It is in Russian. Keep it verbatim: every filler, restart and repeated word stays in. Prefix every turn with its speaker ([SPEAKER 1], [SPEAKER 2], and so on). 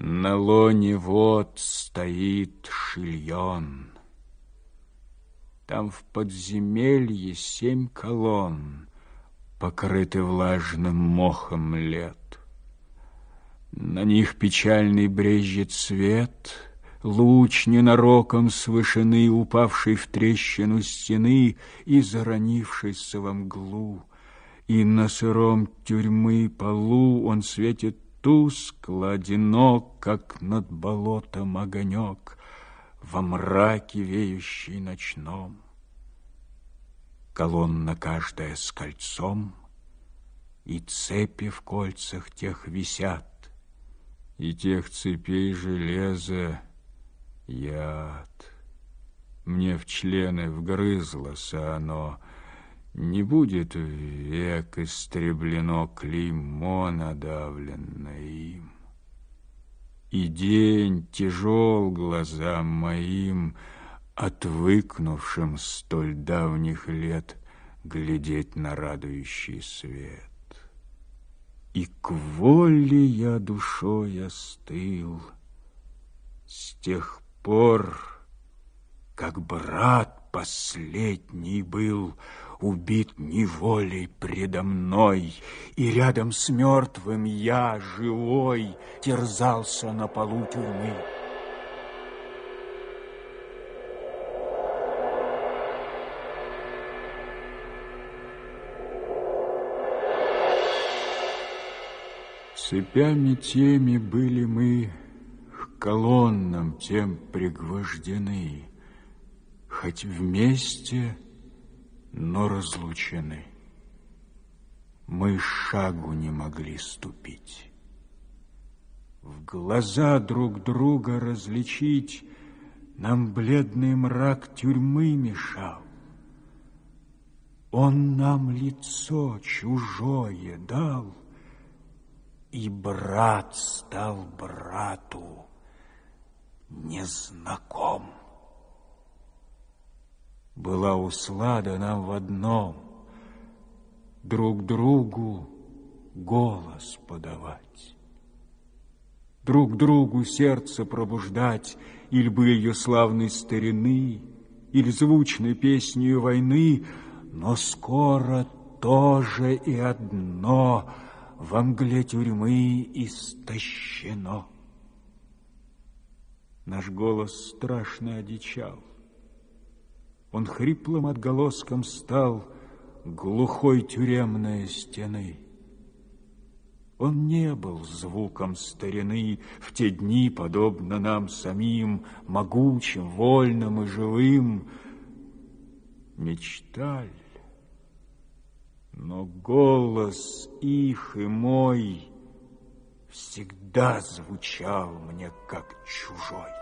[SPEAKER 1] На лоне вод стоит Шильон. Там в подземелье семь колонн, покрыты влажным мохом лет. На них печальный брезжит свет, луч ненароком с вышины, упавший в трещину стены и заронившийся во мглу. И на сыром тюрьмы полу он светит тускло, одинок, как над болотом огонек, во мраке веющий ночном. Колонна каждая с кольцом, и цепи в кольцах тех висят, и тех цепей железа яд. Мне в члены вгрызлось оно, не будет век истреблено клеймо, надавленное им. И день тяжел глазам моим, отвыкнувшим столь давних лет глядеть на радующий свет. И к воле я душой остыл с тех пор, как брат последний был убит неволей предо мной, и рядом с мертвым я, живой, терзался на полу тюрьмы. Цепями теми были мы к колоннам тем пригвождены, хоть вместе, но разлучены. Мы шагу не могли ступить. В глаза друг друга различить нам бледный мрак тюрьмы мешал. Он нам лицо чужое дал, и брат стал брату незнаком. Была услада нам в одном — друг другу голос подавать, друг другу сердце пробуждать или былью славной старины, или звучной песнею войны, но скоро тоже и одно во мгле тюрьмы истощено. Наш голос страшно одичал. Он хриплым отголоском стал глухой тюремной стены. Он не был звуком старины в те дни, подобно нам самим, могучим, вольным и живым. Мечталь, но голос их и мой всегда звучал мне как чужой.